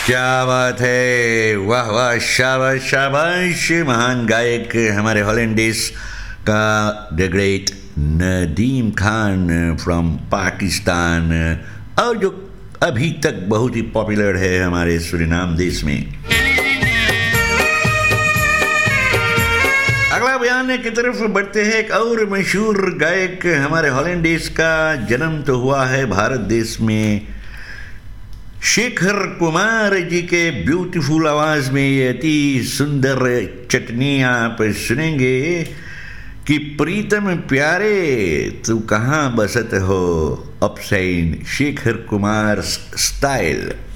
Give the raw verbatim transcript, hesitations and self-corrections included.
क्या बात है, वाह वाह, शाबाश शाबाश। महान गायक हमारे हॉलैंडिस का the great Nadeem Khan from Pakistan, और जो अभी तक बहुत ही पॉपुलर है हमारे सूरीनाम देश में। अगला बयान की तरफ बढ़ते हैं। एक और मशहूर गायक हमारे हॉलैंडिस का जन्म तो हुआ है भारत देश में। शेखर कुमार जी के ब्यूटीफुल आवाज में ये अति सुंदर चटनी आप सुनेंगे कि प्रीतम प्यारे तू कहाँ बसत हो, अपसाइन शेखर कुमार स्टाइल।